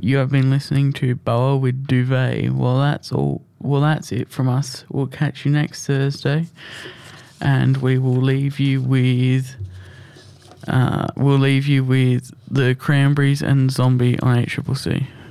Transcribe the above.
You have been listening to Boa with Duvet. Well, that's all. Well, that's it from us. We'll catch you next Thursday, and we will leave you with. We'll leave you with the Cranberries and Zombie on HCCC.